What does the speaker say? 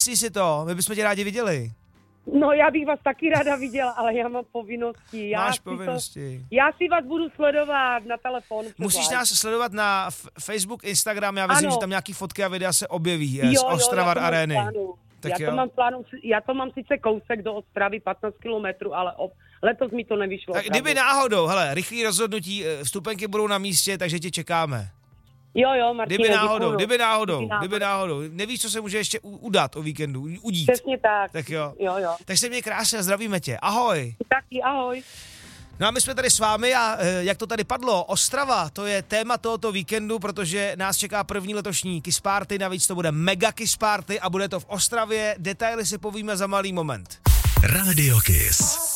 Myslíš si to? My bychom tě rádi viděli. No, já bych vás taky ráda viděla, ale já mám povinnosti. Máš povinnosti. Já si vás budu sledovat na telefonu. Musíš nás sledovat na Facebook, Instagram, já věřím, že tam nějaký fotky a videa se objeví z Ostravar Arény. Já to mám sice kousek do Ostravy, 15 kilometrů, ale letos mi to nevyšlo. Tak kdyby náhodou, hele, rychlý rozhodnutí, vstupenky budou na místě, takže tě čekáme. Jo, Martine, Kdyby náhodou. Nevíš, co se může ještě udát o víkendu, udít. Přesně tak. Tak jo. Jo. Tak se měj krásně a zdravíme tě. Ahoj. Taky ahoj. No a my jsme tady s vámi a jak to tady padlo, Ostrava, to je téma tohoto víkendu, protože nás čeká první letošní Kiss Party, navíc to bude mega Kiss Party a bude to v Ostravě, detaily si povíme za malý moment. Radio Kiss.